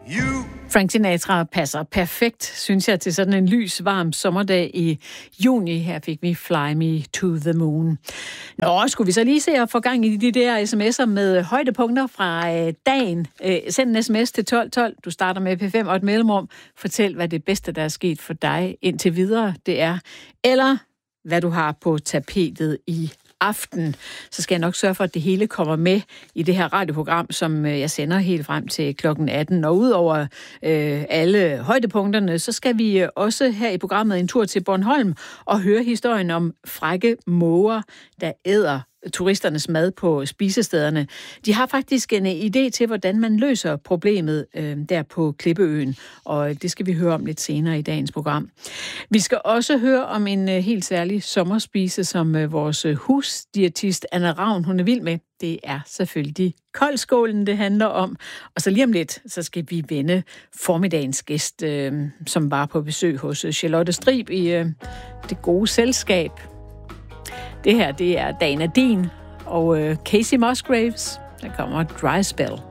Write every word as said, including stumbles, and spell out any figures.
Frank Sinatra passer perfekt, synes jeg, til sådan en lys, varm sommerdag i juni. Her fik vi Fly Me to the Moon. Nå, skulle vi så lige se at få gang i de der sms'er med højdepunkter fra øh, dagen. Øh, send en sms til tolv tolv. Du starter med P fem og et mellemrum. Fortæl, hvad det bedste, der er sket for dig indtil videre, det er. Eller hvad du har på tapetet i aften, så skal jeg nok sørge for, at det hele kommer med i det her radioprogram, som jeg sender helt frem til klokken atten. Og udover øh, alle højdepunkterne, så skal vi også her i programmet en tur til Bornholm og høre historien om frække måger, der æder turisternes mad på spisestederne. De har faktisk en idé til, hvordan man løser problemet øh, der på Klippeøen, og det skal vi høre om lidt senere i dagens program. Vi skal også høre om en øh, helt særlig sommerspise, som øh, vores husdiætist Anna Ravn, hun er vild med. Det er selvfølgelig koldskålen, det handler om. Og så lige om lidt, så skal vi vende formiddagens gæst, øh, som var på besøg hos Charlotte Strib i øh, det gode selskab. Det her, det er Dana Dean og uh, Casey Musgraves. Der kommer Dry Spell.